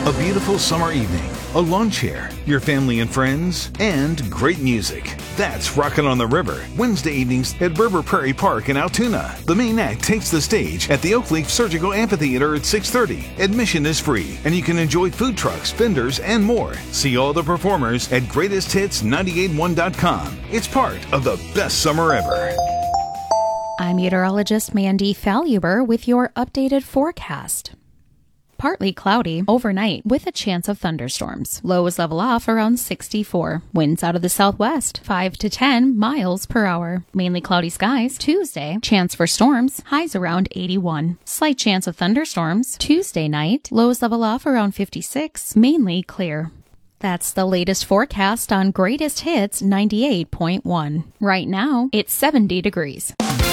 A beautiful summer evening, a lawn chair, your family and friends, and great music. That's Rockin' on the River, Wednesday evenings at River Prairie Park in Altoona. The main act takes the stage at the Oakleaf Surgical Amphitheater at 6:30. Admission is free, and you can enjoy food trucks, vendors, and more. See all the performers at greatesthits981.com. It's part of the best summer ever. I'm meteorologist Mandy Falluber with your updated forecast. Partly cloudy overnight with a chance of thunderstorms. Lows level off around 64. Winds out of the southwest 5 to 10 miles per hour. Mainly cloudy skies Tuesday. Chance for storms. Highs around 81. Slight chance of thunderstorms Tuesday night. Lows level off around 56. Mainly clear. That's the latest forecast on Greatest Hits 98.1. Right now, it's 70 degrees.